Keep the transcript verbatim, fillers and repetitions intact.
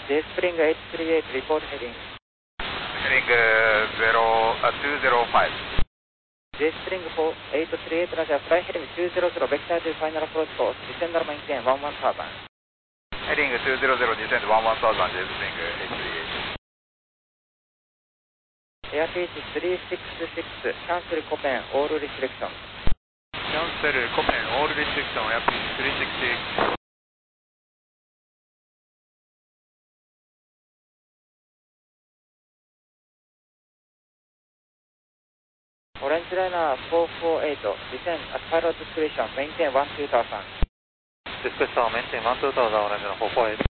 J Spring eight three eight, report heading. Spring zero, uh, two zero five. J Spring eight three eight, Roger, fly heading two zero zero, vector to final approach course, descend or maintain one one thousand. Heading two zero zero, descend one one thousand, J Spring eight three eight. Airspeed three six six, cancel Copen, all restriction. Cancel Copen, all restriction, airspeed three six six. Orange Liner four four eight, descend at pilot discretion, maintain one two thousand. Discretion, maintain one two thousand, Orange Liner four four eight.